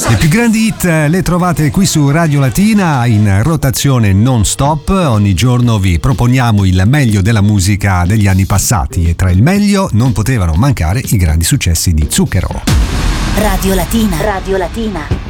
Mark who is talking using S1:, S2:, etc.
S1: Le più grandi hit le trovate qui su Radio Latina in rotazione non stop. Ogni giorno vi proponiamo il meglio della musica degli anni passati e tra il meglio non potevano mancare i grandi successi di Zucchero.
S2: Radio Latina. Radio Latina.